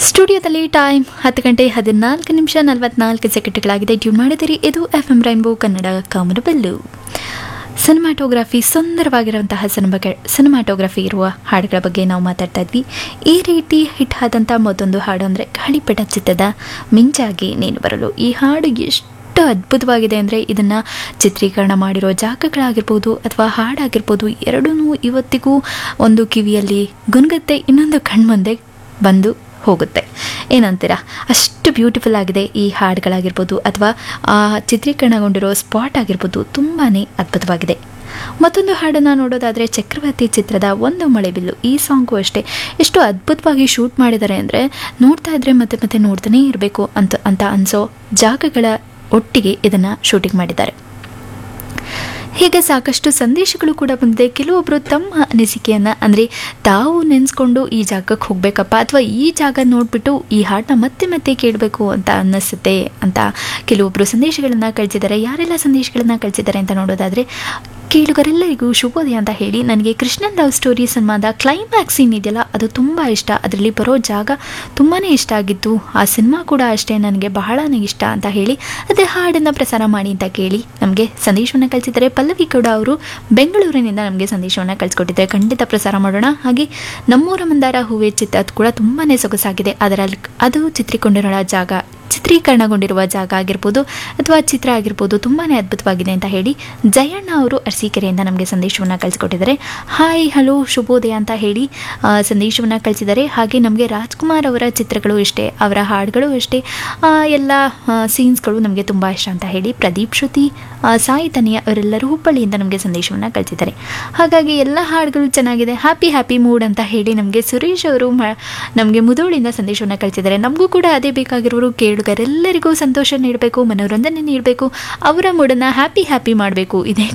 ಸ್ಟುಡಿಯೋದಲ್ಲಿ time 10:14 tune ಮಾಡಿದಿರಿ. ಇದು FM rainbow Kannada ಕಾಮನಬೆಲ್ಲು. Cinematography, ಸುಂದರವಾಗಿರುವಂತಹ cinematography ಇರುವ ಹಾಡುಗಳ ಬಗ್ಗೆ ನಾವು ಮಾತಾಡ್ತಾ ಇದ್ವಿ. ಈ ರೀತಿ ಹಿಟ್ ಆದಂಥ ಮತ್ತೊಂದು ಹಾಡು ಅಂದರೆ ಗಾಳಿಪಟ ಚಿತ್ರದ ಮಿಂಚಾಗಿ ನೀನು ಬರಲು. ಈ ಹಾಡು ಎಷ್ಟು ಅದ್ಭುತವಾಗಿದೆ ಅಂದರೆ ಇದನ್ನು ಚಿತ್ರೀಕರಣ ಮಾಡಿರೋ ಜಾಗಗಳಾಗಿರ್ಬೋದು ಅಥವಾ ಹಾಡಾಗಿರ್ಬೋದು ಎರಡೂ ಇವತ್ತಿಗೂ ಒಂದು ಕಿವಿಯಲ್ಲಿ ಗುನ್ಗತ್ತೆ, ಇನ್ನೊಂದು ಕಣ್ಮುಂದೆ ಬಂದು ಹೋಗುತ್ತೆ. ಏನಂತೀರಾ? ಅಷ್ಟು ಬ್ಯೂಟಿಫುಲ್ ಆಗಿದೆ ಈ ಹಾಡುಗಳಾಗಿರ್ಬೋದು ಅಥವಾ ಚಿತ್ರೀಕರಣಗೊಂಡಿರೋ ಸ್ಪಾಟ್ ಆಗಿರ್ಬೋದು, ತುಂಬಾ ಅದ್ಭುತವಾಗಿದೆ. ಮತ್ತೊಂದು ಹಾಡನ್ನು ನೋಡೋದಾದರೆ ಚಕ್ರವರ್ತಿ ಚಿತ್ರದ ಒಂದು ಮಳೆ ಬಿಲ್ಲು. ಈ ಸಾಂಗು ಅಷ್ಟೇ ಎಷ್ಟು ಅದ್ಭುತವಾಗಿ ಶೂಟ್ ಮಾಡಿದ್ದಾರೆ ಅಂದರೆ ನೋಡ್ತಾ ಇದ್ರೆ ಮತ್ತೆ ಮತ್ತೆ ನೋಡ್ತಾನೇ ಇರಬೇಕು ಅಂತ ಅನಿಸೋ ಜಾಗಗಳ ಒಟ್ಟಿಗೆ ಇದನ್ನು ಶೂಟಿಂಗ್ ಮಾಡಿದ್ದಾರೆ. ಹೀಗೆ ಸಾಕಷ್ಟು ಸಂದೇಶಗಳು ಕೂಡ ಬಂದಿದೆ. ಕೆಲವೊಬ್ಬರು ತಮ್ಮ ಅನಿಸಿಕೆಯನ್ನು ಅಂದರೆ ತಾವು ನೆನೆಸ್ಕೊಂಡು ಈ ಜಾಗಕ್ಕೆ ಹೋಗಬೇಕಪ್ಪ ಅಥವಾ ಈ ಜಾಗ ನೋಡಿಬಿಟ್ಟು ಈ ಹಾಡನ್ನ ಮತ್ತೆ ಮತ್ತೆ ಕೇಳಬೇಕು ಅಂತ ಅನ್ನಿಸುತ್ತೆ ಅಂತ ಕೆಲವೊಬ್ಬರು ಸಂದೇಶಗಳನ್ನು ಕಳಿಸಿದ್ದಾರೆ. ಯಾರೆಲ್ಲ ಸಂದೇಶಗಳನ್ನು ಕಳಿಸಿದ್ದಾರೆ ಅಂತ ನೋಡೋದಾದರೆ, ಕೇಳುಗರೆಲ್ಲರಿಗೂ ಶುಭೋದಯ ಅಂತ ಹೇಳಿ, ನನಗೆ ಕೃಷ್ಣನ್ ಲವ್ ಸ್ಟೋರಿ ಸಿನಿಮಾದ ಕ್ಲೈಮ್ಯಾಕ್ಸ್ ಸೀನ್ ಇದೆಯಲ್ಲ ಅದು ತುಂಬ ಇಷ್ಟ, ಅದರಲ್ಲಿ ಬರೋ ಜಾಗ ತುಂಬಾ ಇಷ್ಟ ಆಗಿತ್ತು, ಆ ಸಿನಿಮಾ ಕೂಡ ಅಷ್ಟೇ ನನಗೆ ಬಹಳನೇ ಇಷ್ಟ ಅಂತ ಹೇಳಿ ಅದೇ ಹಾಡನ್ನು ಪ್ರಸಾರ ಮಾಡಿ ಅಂತ ಕೇಳಿ ನಮಗೆ ಸಂದೇಶವನ್ನು ಕಳಿಸಿದ್ದಾರೆ. ಪಲ್ಲವಿ ಕೂಡ ಅವರು ಬೆಂಗಳೂರಿನಿಂದ ನಮಗೆ ಸಂದೇಶವನ್ನು ಕಳಿಸ್ಕೊಟ್ಟಿದ್ದಾರೆ. ಖಂಡಿತ ಪ್ರಸಾರ ಮಾಡೋಣ. ಹಾಗೆ ನಮ್ಮೂರ ಮಂದಾರ ಹೂವೆ ಚಿತ್ರ ಕೂಡ ತುಂಬಾ ಸೊಗಸಾಗಿದೆ, ಅದರಲ್ಲಿ ಅದು ಚಿತ್ರೀಕರಣಗೊಂಡಿರುವ ಜಾಗ ಆಗಿರ್ಬೋದು ಅಥವಾ ಚಿತ್ರ ಆಗಿರ್ಬೋದು ತುಂಬಾ ಅದ್ಭುತವಾಗಿದೆ ಅಂತ ಹೇಳಿ ಜಯಣ್ಣ ಅವರು ಅರಸೀಕೆರೆಯಿಂದ ನಮಗೆ ಸಂದೇಶವನ್ನು ಕಳಿಸಿಕೊಟ್ಟಿದ್ದಾರೆ. ಹಾಯ್ ಹಲೋ ಶುಭೋದಯ ಅಂತ ಹೇಳಿ ಸಂದೇಶವನ್ನು ಕಳಿಸಿದ್ದಾರೆ. ಹಾಗೆ ನಮಗೆ ರಾಜ್ಕುಮಾರ್ ಅವರ ಚಿತ್ರಗಳು ಇಷ್ಟೇ, ಅವರ ಹಾಡುಗಳು ಅಷ್ಟೇ, ಎಲ್ಲ ಸೀನ್ಸ್ಗಳು ನಮಗೆ ತುಂಬ ಇಷ್ಟ ಅಂತ ಹೇಳಿ ಪ್ರದೀಪ್ ಶ್ರುತಿ, ಸಾಯಿ ತನಿಯ ಅವರೆಲ್ಲರೂ ಹುಬ್ಬಳ್ಳಿಯಿಂದ ನಮಗೆ ಸಂದೇಶವನ್ನು ಕಳಿಸಿದ್ದಾರೆ. ಹಾಗಾಗಿ ಎಲ್ಲ ಹಾಡುಗಳು ಚೆನ್ನಾಗಿದೆ, ಹ್ಯಾಪಿ ಮೂಡ್ ಅಂತ ಹೇಳಿ ನಮಗೆ ಸುರೇಶ್ ಅವರು ನಮಗೆ ಮುದೋಳಿಂದ ಸಂದೇಶವನ್ನು ಕಳಿಸಿದ್ದಾರೆ. ನಮಗೂ ಕೂಡ ಅದೇ ಬೇಕಾಗಿರೋರು. ಕೇಳುಗರೆಲ್ಲರಿಗೂ ಸಂತೋಷ ನೀಡಬೇಕು, ಮನೋರಂಜನೆ ನೀಡಬೇಕು, ಅವರ ಮೂಡನ್ನು ಹ್ಯಾಪಿ ಮಾಡಬೇಕು, ಇದೇ